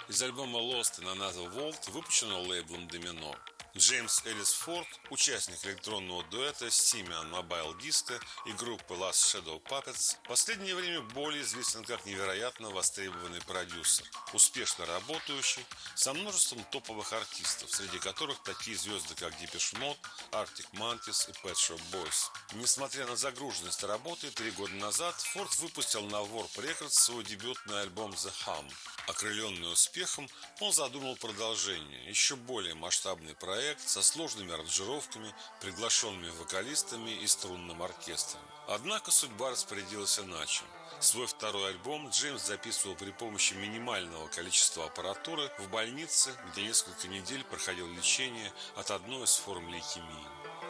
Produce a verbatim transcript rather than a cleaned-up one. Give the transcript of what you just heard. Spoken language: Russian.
из альбома Lost in Another World, выпущенного лейблом Domino. Джеймс Элис Форд, участник электронного дуэта Simian Mobile Disco и группы Last Shadow Puppets, в последнее время более известен как невероятно востребованный продюсер, успешно работающий, со множеством топовых артистов, среди которых такие звезды, как Depeche Mode, Arctic Monkeys и Pet Shop Boys. Несмотря на загруженность работы, три года назад Форд выпустил на Warp Records свой дебютный альбом The Hum. Окрыленный успехом, он задумал продолжение, еще более масштабный проект со сложными аранжировками, приглашенными вокалистами и струнным оркестром. Однако судьба распорядилась иначе. Свой второй альбом Джеймс записывал при помощи минимального количества аппаратуры в больнице, где несколько недель проходил лечение от одной из форм лейкемии.